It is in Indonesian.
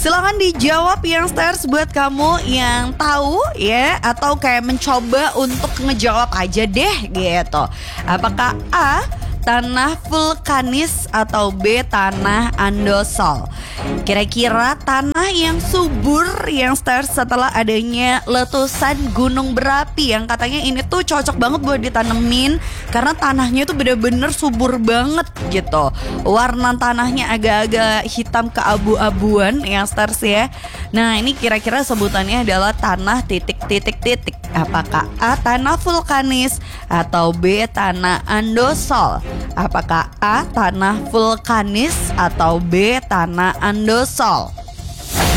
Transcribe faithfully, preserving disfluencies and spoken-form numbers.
Silahkan dijawab youngsters buat kamu yang tahu ya, atau kayak mencoba untuk ngejawab aja deh gitu. Apakah A, tanah vulkanis, atau B, tanah andosol? Kira-kira tanah yang subur yang start setelah adanya letusan gunung berapi yang katanya ini tuh cocok banget buat ditanemin karena tanahnya tuh bener-bener subur banget gitu. Warna tanahnya agak-agak hitam keabu-abuan yang start ya. Nah ini kira-kira sebutannya adalah tanah titik-titik-titik. Apakah A, tanah vulkanis, atau B, tanah andosol? Apakah A, tanah vulkanis, atau B, tanah andosol?